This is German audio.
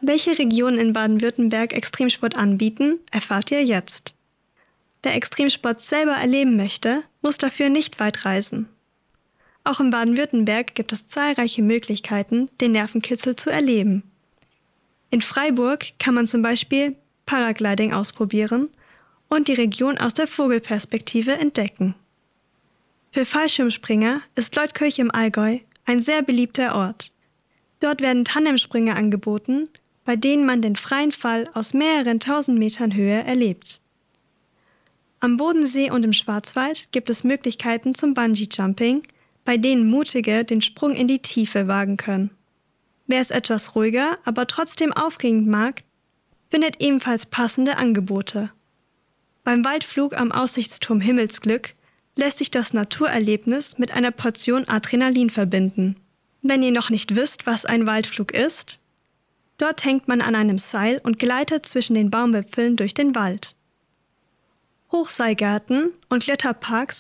Welche Regionen in Baden-Württemberg Extremsport anbieten, erfahrt ihr jetzt. Wer Extremsport selber erleben möchte, muss dafür nicht weit reisen. Auch in Baden-Württemberg gibt es zahlreiche Möglichkeiten, den Nervenkitzel zu erleben. In Freiburg kann man zum Beispiel Paragliding ausprobieren und die Region aus der Vogelperspektive entdecken. Für Fallschirmspringer ist Leutkirch im Allgäu ein sehr beliebter Ort. Dort werden Tandemsprünge angeboten, bei denen man den freien Fall aus mehreren tausend Metern Höhe erlebt. Am Bodensee und im Schwarzwald gibt es Möglichkeiten zum Bungee-Jumping, bei denen Mutige den Sprung in die Tiefe wagen können. Wer es etwas ruhiger, aber trotzdem aufregend mag, findet ebenfalls passende Angebote. Beim Waldflug am Aussichtsturm Himmelsglück lässt sich das Naturerlebnis mit einer Portion Adrenalin verbinden. Wenn ihr noch nicht wisst, was ein Waldflug ist, dort hängt man an einem Seil und gleitet zwischen den Baumwipfeln durch den Wald. Hochseilgärten und Kletterparks